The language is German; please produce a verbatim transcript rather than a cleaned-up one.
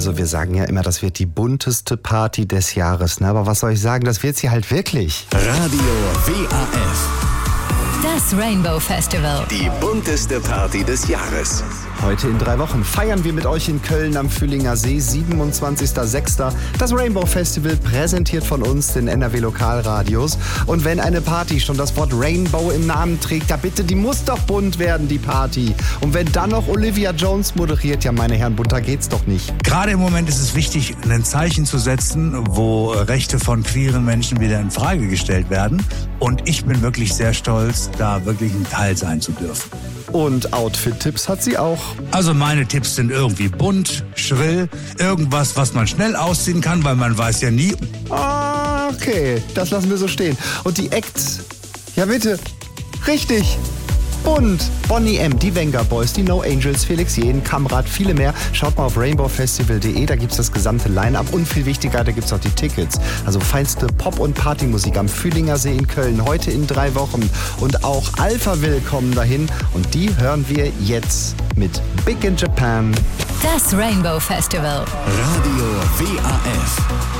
Also wir sagen ja immer, das wird die bunteste Party des Jahres. Ne? Aber was soll ich sagen, das wird sie halt wirklich. Radio W A F. Das Rainbow Festival. Die bunteste Party des Jahres. Heute in drei Wochen feiern wir mit euch in Köln am Fühlinger See, siebenundzwanzigster sechster Das Rainbow Festival, präsentiert von uns, den N R W Lokalradios. Und wenn eine Party schon das Wort Rainbow im Namen trägt, ja bitte, die muss doch bunt werden, die Party. Und wenn dann noch Olivia Jones moderiert, ja meine Herren, bunter geht's doch nicht. Gerade im Moment ist es wichtig, ein Zeichen zu setzen, wo Rechte von queeren Menschen wieder in Frage gestellt werden. Und ich bin wirklich sehr stolz, da wirklich ein Teil sein zu dürfen. Und Outfit-Tipps hat sie auch. Also meine Tipps sind irgendwie bunt, schrill, irgendwas, was man schnell ausziehen kann, weil man weiß ja nie. Ah, okay, das lassen wir so stehen. Und die Acts, ja bitte, richtig, bunt. Bonnie M., die Venga Boys, die No Angels, Felix Jähn, Kamrat, viele mehr. Schaut mal auf rainbow festival punkt de, da gibt's das gesamte Line-Up und viel wichtiger, da gibt's auch die Tickets. Also feinste Pop- und Partymusik am Fühlinger See in Köln, heute in drei Wochen. Und auch Alpha willkommen dahin und die hören wir jetzt mit Big in Japan. Das Rainbow Festival. Radio W A F.